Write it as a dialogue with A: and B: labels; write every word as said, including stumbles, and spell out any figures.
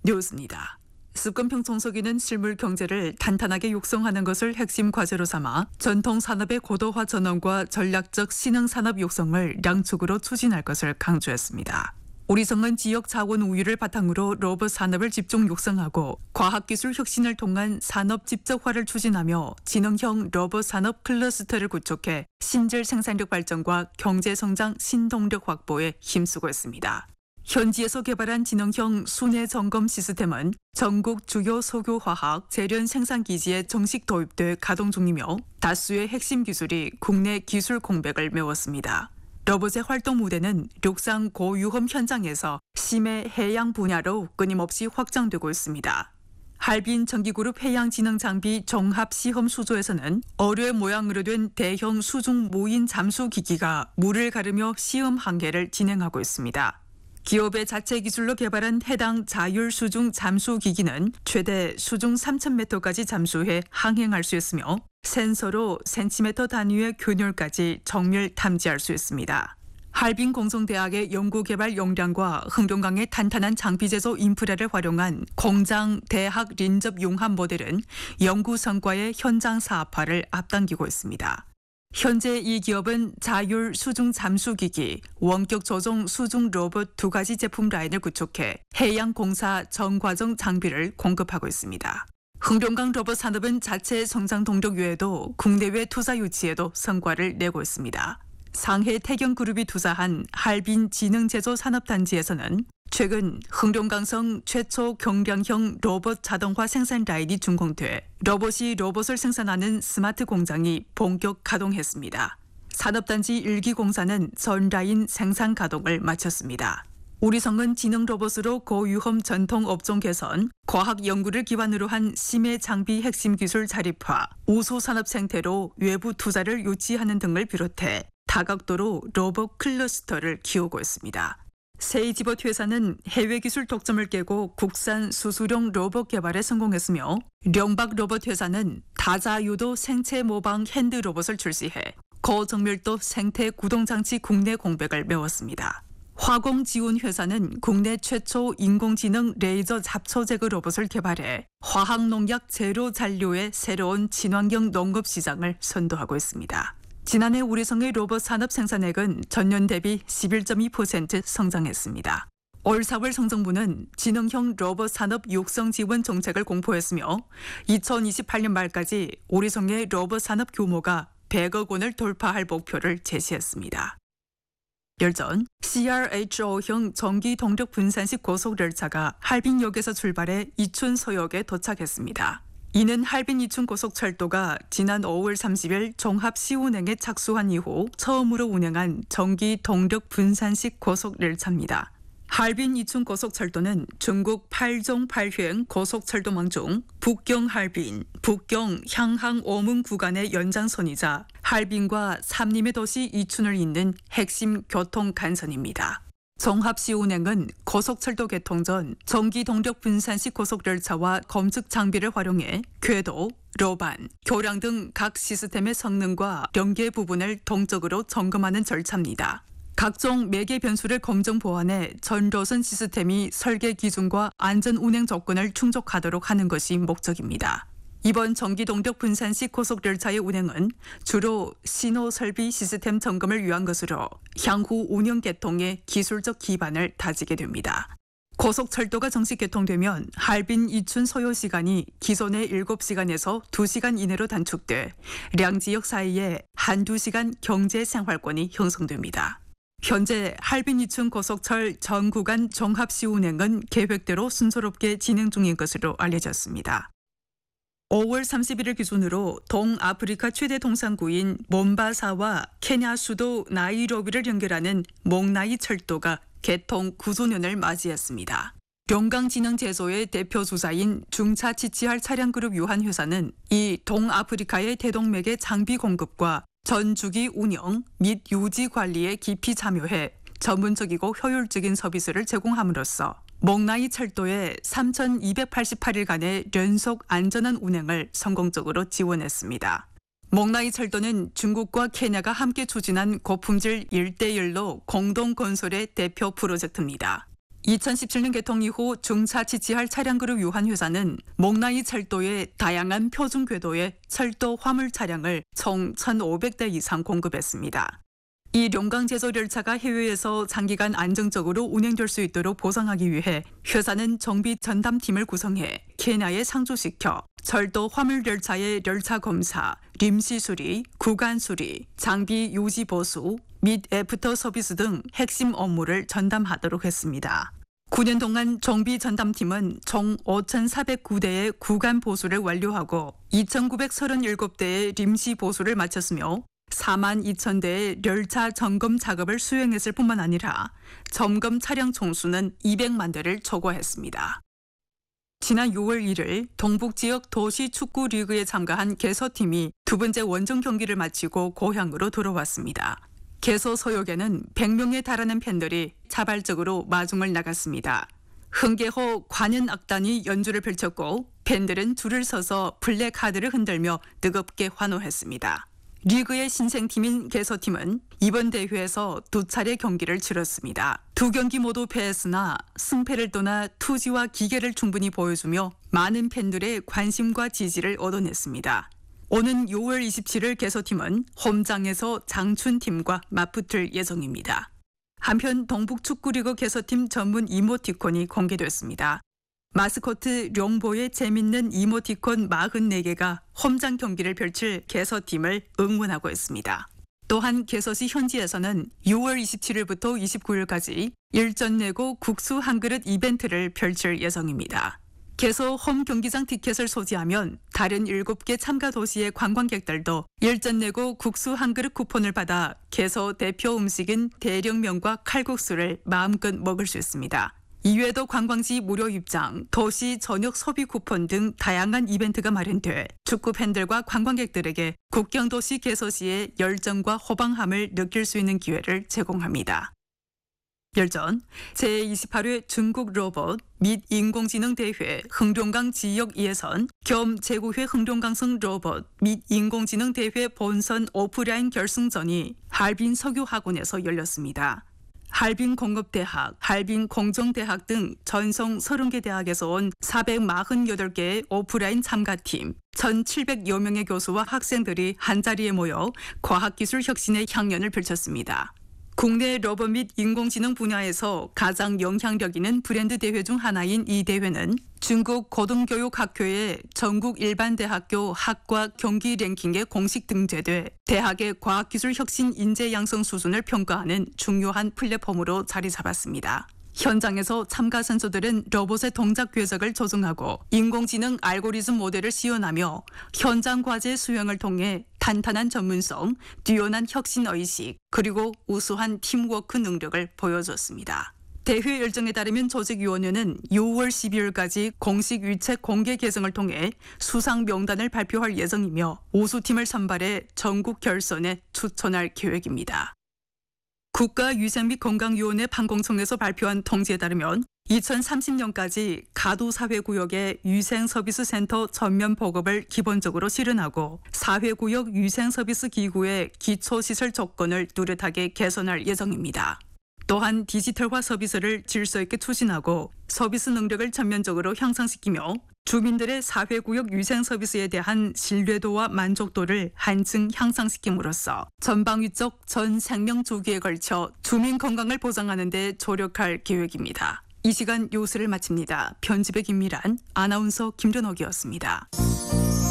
A: 뉴스입니다. 습관평 청소기는 실물 경제를 탄탄하게 육성하는 것을 핵심 과제로 삼아 전통 산업의 고도화 전환과 전략적 신흥 산업 육성을 양축으로 추진할 것을 강조했습니다. 우리성은 지역 자원 우위를 바탕으로 로봇 산업을 집중 육성하고 과학기술 혁신을 통한 산업 집적화를 추진하며 지능형 로봇 산업 클러스터를 구축해 신질 생산력 발전과 경제성장 신동력 확보에 힘쓰고 있습니다. 현지에서 개발한 지능형 순회 점검 시스템은 전국 주요 석유화학 제련 생산 기지에 정식 도입돼 가동 중이며 다수의 핵심 기술이 국내 기술 공백을 메웠습니다. 로봇의 활동 무대는 육상 고위험 현장에서 심해 해양 분야로 끊임없이 확장되고 있습니다. 할빈 전기그룹 해양지능장비 종합시험 수조에서는 어뢰 모양으로 된 대형 수중 무인 잠수 기기가 물을 가르며 시험 항해를 진행하고 있습니다. 기업의 자체 기술로 개발한 해당 자율 수중 잠수 기기는 최대 수중 삼천 미터까지 잠수해 항행할 수 있으며 센서로 센티미터 단위의 균열까지 정밀 탐지할 수 있습니다. 할빈 공성대학의 연구개발 역량과 흥룡강의 탄탄한 장비 제조 인프라를 활용한 공장 대학 린접 융합 모델은 연구 성과의 현장 사업화를 앞당기고 있습니다. 현재 이 기업은 자율 수중 잠수기기, 원격 조종 수중 로봇 두 가지 제품 라인을 구축해 해양공사 전과정 장비를 공급하고 있습니다. 흥룡강 로봇 산업은 자체 성장 동력 외에도 국내외 투자 유치에도 성과를 내고 있습니다. 상해 태경그룹이 투자한 할빈 지능제조 산업단지에서는 최근 흥룡강성 최초 경량형 로봇 자동화 생산 라인이 준공돼 로봇이 로봇을 생산하는 스마트 공장이 본격 가동했습니다. 산업단지 일 기 공사는 전 라인 생산 가동을 마쳤습니다. 우리성은 지능 로봇으로 고위험 전통 업종 개선, 과학 연구를 기반으로 한 심해 장비 핵심 기술 자립화, 우수 산업 생태로 외부 투자를 유치하는 등을 비롯해 다각도로 로봇 클러스터를 키우고 있습니다. 세이지봇 회사는 해외 기술 독점을 깨고 국산 수수용 로봇 개발에 성공했으며 령박 로봇 회사는 다자유도 생체 모방 핸드 로봇을 출시해 고정밀도 생태 구동장치 국내 공백을 메웠습니다. 화공지운 회사는 국내 최초 인공지능 레이저 잡초 제거 로봇을 개발해 화학농약 제로 잔료의 새로운 친환경 농업 시장을 선도하고 있습니다. 지난해 우리성의 로봇 산업 생산액은 전년 대비 십일 점 이 퍼센트 성장했습니다. 올 사월 성정부는 지능형 로봇 산업 육성 지원 정책을 공포했으며 이천이십팔 년 말까지 우리성의 로봇 산업 규모가 백억 원을 돌파할 목표를 제시했습니다. 열전 씨알에이치오형 전기 동력 분산식 고속열차가 할빈역에서 출발해 이춘 서역에 도착했습니다. 이는 할빈 이춘 고속철도가 지난 오월 삼십일 종합 시운행에 착수한 이후 처음으로 운행한 전기 동력 분산식 고속열차입니다. 할빈 이춘 고속철도는 중국 팔 종 팔 횡 고속철도망 중 북경 할빈, 북경 향항 오문 구간의 연장선이자 할빈과 삼림의 도시 이춘을 잇는 핵심 교통 간선입니다. 종합시 운행은 고속철도 개통 전 전기 동력 분산식 고속열차와 검측 장비를 활용해 궤도, 로반, 교량 등 각 시스템의 성능과 연계 부분을 동적으로 점검하는 절차입니다. 각종 매개 변수를 검증 보완해 전 로선 시스템이 설계 기준과 안전 운행 조건을 충족하도록 하는 것이 목적입니다. 이번 전기동력 분산식 고속열차의 운행은 주로 신호 설비 시스템 점검을 위한 것으로 향후 운영 개통의 기술적 기반을 다지게 됩니다. 고속철도가 정식 개통되면 할빈 이춘 소요 시간이 기존의 일곱 시간에서 두 시간 이내로 단축돼 량 지역 사이에 한두 시간 경제 생활권이 형성됩니다. 현재 할빈 이춘 고속철 전 구간 종합시 운행은 계획대로 순조롭게 진행 중인 것으로 알려졌습니다. 오월 삼십일일 기준으로 동아프리카 최대 동산구인 몬바사와 케냐 수도 나이로비를 연결하는 몽나이 철도가 개통 구조 년을 맞이했습니다. 용강진흥제조의 대표 주사인 중차지치할 차량그룹 유한회사는 이 동아프리카의 대동맥의 장비 공급과 전주기 운영 및 유지 관리에 깊이 참여해 전문적이고 효율적인 서비스를 제공함으로써 몽나이 철도의 삼천이백팔십팔 일간의 연속 안전한 운행을 성공적으로 지원했습니다. 몽나이 철도는 중국과 케냐가 함께 추진한 고품질 일 대일로 공동 건설의 대표 프로젝트입니다. 이천십칠 년 개통 이후 중차 지치할 차량그룹 유한회사는 목나이 철도의 다양한 표준 궤도의 철도 화물 차량을 총 천오백 대 이상 공급했습니다. 이 용강 제조 열차가 해외에서 장기간 안정적으로 운행될 수 있도록 보상하기 위해 회사는 정비 전담팀을 구성해 케냐에 상주시켜 철도 화물 열차의 열차 검사, 림시 수리, 구간 수리, 장비 유지 보수 및 애프터 서비스 등 핵심 업무를 전담하도록 했습니다. 구 년 동안 정비 전담팀은 총 오천사백구 대의 구간 보수를 완료하고 이천구백삼십칠 대의 림시 보수를 마쳤으며 사만 이천 대의 열차 점검 작업을 수행했을 뿐만 아니라 점검 차량 총수는 이백만 대를 초과했습니다. 지난 유월 일일 동북지역 도시축구리그에 참가한 개소팀이 두 번째 원정 경기를 마치고 고향으로 돌아왔습니다. 개소 소욕에는 백 명에 달하는 팬들이 자발적으로 마중을 나갔습니다. 흥계호 관현악단이 연주를 펼쳤고 팬들은 줄을 서서 플래카드를 흔들며 뜨겁게 환호했습니다. 리그의 신생팀인 개소팀은 이번 대회에서 두 차례 경기를 치렀습니다. 두 경기 모두 패했으나 승패를 떠나 투지와 기계를 충분히 보여주며 많은 팬들의 관심과 지지를 얻어냈습니다. 오는 유월 이십칠일 개소팀은 홈장에서 장춘팀과 맞붙을 예정입니다. 한편 동북축구리그 개소팀 전문 이모티콘이 공개됐습니다. 마스코트 룡보의 재밌는 이모티콘 사십사 개가 홈장 경기를 펼칠 개소팀을 응원하고 있습니다. 또한 개소시 현지에서는 유월 이십칠일부터 이십구일까지 일전 내고 국수 한 그릇 이벤트를 펼칠 예정입니다. 개소 홈 경기장 티켓을 소지하면 다른 일곱 개 참가 도시의 관광객들도 일전 내고 국수 한 그릇 쿠폰을 받아 개소 대표 음식인 대령면과 칼국수를 마음껏 먹을 수 있습니다. 이외에도 관광지 무료 입장, 도시 저녁 소비 쿠폰 등 다양한 이벤트가 마련돼 축구 팬들과 관광객들에게 국경도시 개소시의 열정과 호방함을 느낄 수 있는 기회를 제공합니다. 열전 제이십팔 회 중국 로봇 및 인공지능 대회 흥룡강 지역 예선 겸 제구 회 흥룡강성 로봇 및 인공지능 대회 본선 오프라인 결승전이 할빈 석유학원에서 열렸습니다. 할빈 공업대학, 할빈 공정대학 등 전성 서른 개 대학에서 온 사백사십팔 개의 오프라인 참가팀, 천칠백여 명의 교수와 학생들이 한자리에 모여 과학기술 혁신의 향연을 펼쳤습니다. 국내 로봇 및 인공지능 분야에서 가장 영향력 있는 브랜드 대회 중 하나인 이 대회는 중국 고등교육학회의 전국 일반대학교 학과 경기 랭킹에 공식 등재돼 대학의 과학기술 혁신 인재 양성 수준을 평가하는 중요한 플랫폼으로 자리 잡았습니다. 현장에서 참가 선수들은 로봇의 동작 궤적을 조정하고 인공지능 알고리즘 모델을 시연하며 현장 과제 수행을 통해 탄탄한 전문성, 뛰어난 혁신의식, 그리고 우수한 팀워크 능력을 보여줬습니다. 대회 일정에 따르면 조직위원회는 유월 십이일까지 공식 위책 공개 개정을 통해 수상 명단을 발표할 예정이며 우수팀을 선발해 전국 결선에 추천할 계획입니다. 국가위생 및 건강위원회 판공청에서 발표한 통지에 따르면 이천삼십 년까지 가두사회구역의 위생서비스센터 전면 보급을 기본적으로 실현하고 사회구역 위생서비스기구의 기초시설 조건을 뚜렷하게 개선할 예정입니다. 또한 디지털화 서비스를 질서 있게 추진하고 서비스 능력을 전면적으로 향상시키며 주민들의 사회구역 위생서비스에 대한 신뢰도와 만족도를 한층 향상시킴으로써 전방위적 전 생명 주기에 걸쳐 주민 건강을 보장하는 데 조력할 계획입니다. 이 시간 뉴스를 마칩니다. 편집의 김미란, 아나운서 김준옥이었습니다.